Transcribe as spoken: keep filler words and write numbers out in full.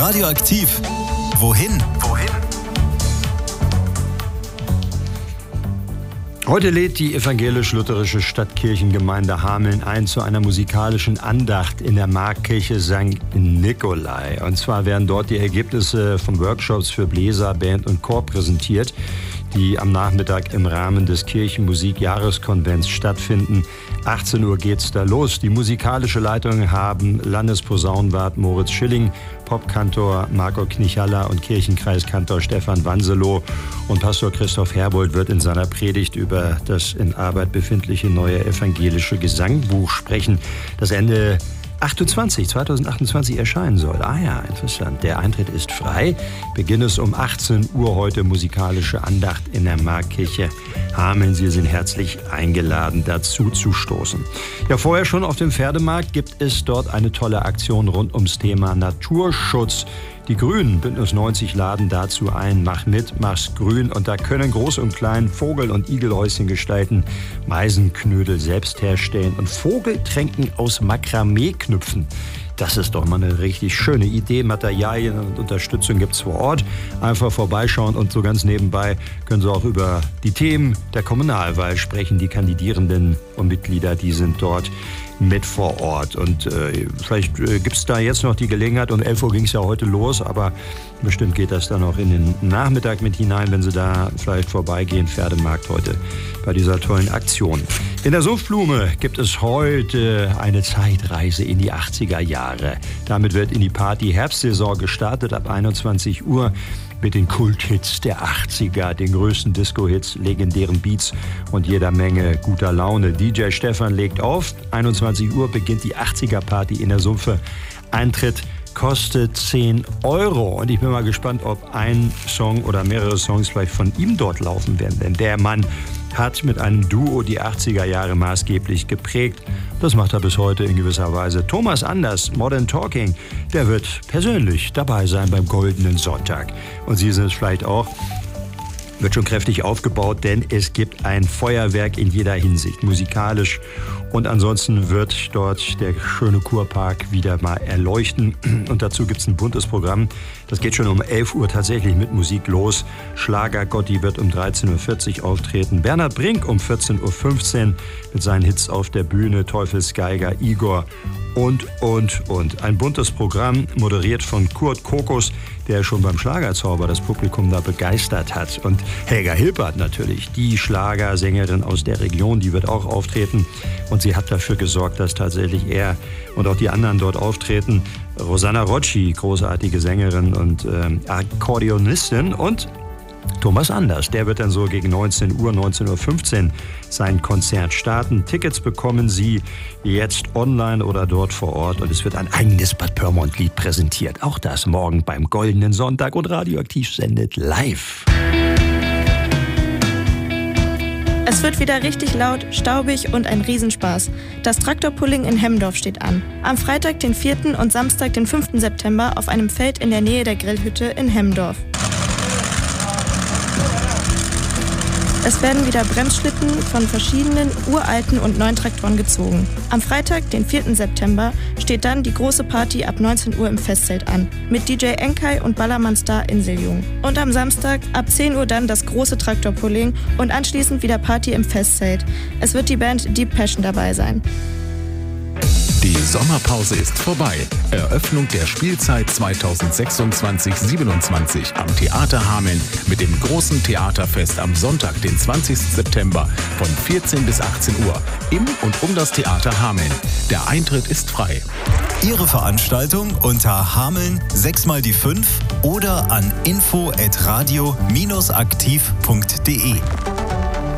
Radioaktiv. Wohin? Wohin? Heute lädt die evangelisch-lutherische Stadtkirchengemeinde Hameln ein zu einer musikalischen Andacht in der Marktkirche Sankt Nikolai. Und zwar werden dort die Ergebnisse von Workshops für Bläser, Band und Chor präsentiert, die am Nachmittag im Rahmen des Kirchenmusik-Jahreskonvents stattfinden. achtzehn Uhr geht's da los. Die musikalische Leitung haben Landesposaunenwart Moritz Schilling, Popkantor Marco Knichalla und Kirchenkreiskantor Stefan Wanselow. Und Pastor Christoph Herbold wird in seiner Predigt über das in Arbeit befindliche neue evangelische Gesangbuch sprechen, das Ende zwanzig achtundzwanzig erscheinen soll. Ah ja, interessant. Der Eintritt ist frei. Beginn ist um achtzehn Uhr heute musikalische Andacht in der Marktkirche Hameln. Sie sind herzlich eingeladen, dazu zu stoßen. Ja, vorher schon auf dem Pferdemarkt gibt es dort eine tolle Aktion rund ums Thema Naturschutz. Die Grünen, Bündnis neunzig, laden dazu ein. Mach mit, mach's grün. Und da können Groß und Klein Vogel- und Igelhäuschen gestalten, Meisenknödel selbst herstellen und Vogeltränken aus Makramee knüpfen. Das ist doch mal eine richtig schöne Idee. Materialien und Unterstützung gibt's vor Ort. Einfach vorbeischauen und so ganz nebenbei können Sie auch über die Themen der Kommunalwahl sprechen. Die Kandidierenden und Mitglieder, die sind dort mit vor Ort. Und äh, vielleicht äh, gibt es da jetzt noch die Gelegenheit, um elf Uhr ging es ja heute los, aber bestimmt geht das dann auch in den Nachmittag mit hinein, wenn Sie da vielleicht vorbeigehen, Pferdemarkt heute bei dieser tollen Aktion. In der Sumpfblume gibt es heute eine Zeitreise in die achtziger Jahre. Damit wird in die Party-Herbstsaison gestartet ab einundzwanzig Uhr. Mit den Kulthits der achtziger, den größten Disco-Hits, legendären Beats und jeder Menge guter Laune. D J Stefan legt auf. einundzwanzig Uhr beginnt die achtziger-Party in der Sumpfe. Eintritt kostet zehn Euro. Und ich bin mal gespannt, ob ein Song oder mehrere Songs vielleicht von ihm dort laufen werden. Denn der Mann hat mit einem Duo die achtziger Jahre maßgeblich geprägt. Das macht er bis heute in gewisser Weise. Thomas Anders, Modern Talking, der wird persönlich dabei sein beim Goldenen Sonntag. Und Sie sind es vielleicht auch. Wird schon kräftig aufgebaut, denn es gibt ein Feuerwerk in jeder Hinsicht, musikalisch. Und ansonsten wird dort der schöne Kurpark wieder mal erleuchten. Und dazu gibt es ein buntes Programm. Das geht schon um elf Uhr tatsächlich mit Musik los. Schlager Gotti wird um dreizehn Uhr vierzig auftreten. Bernhard Brink um vierzehn Uhr fünfzehn mit seinen Hits auf der Bühne. Teufelsgeiger, Igor und, und, und. Ein buntes Programm, moderiert von Kurt Kokos, der schon beim Schlagerzauber das Publikum da begeistert hat. Und Helga Hilpert natürlich, die Schlagersängerin aus der Region, die wird auch auftreten. Und sie hat dafür gesorgt, dass tatsächlich er und auch die anderen dort auftreten. Rosanna Rocci, großartige Sängerin und äh, Akkordeonistin, und Thomas Anders, der wird dann so gegen neunzehn Uhr, neunzehn Uhr fünfzehn sein Konzert starten. Tickets bekommen Sie jetzt online oder dort vor Ort, und es wird ein eigenes Bad Pyrmont-Lied präsentiert. Auch das morgen beim Goldenen Sonntag, und Radioaktiv sendet live. Es wird wieder richtig laut, staubig und ein Riesenspaß. Das Traktorpulling in Hemmendorf steht an. Am Freitag, den vierten und Samstag, den fünften September auf einem Feld in der Nähe der Grillhütte in Hemmendorf. Es werden wieder Bremsschlitten von verschiedenen uralten und neuen Traktoren gezogen. Am Freitag, den vierten September, steht dann die große Party ab neunzehn Uhr im Festzelt an, mit D J Enkai und Ballermann-Star Inseljung. Und am Samstag ab zehn Uhr dann das große Traktorpulling und anschließend wieder Party im Festzelt. Es wird die Band Deep Passion dabei sein. Die Sommerpause ist vorbei. Eröffnung der Spielzeit zweitausendsechsundzwanzig siebenundzwanzig am Theater Hameln mit dem großen Theaterfest am Sonntag, den zwanzigsten September von vierzehn bis achtzehn Uhr im und um das Theater Hameln. Der Eintritt ist frei. Ihre Veranstaltung unter Hameln sechs mal die fünf oder an info at radio aktiv punkt de.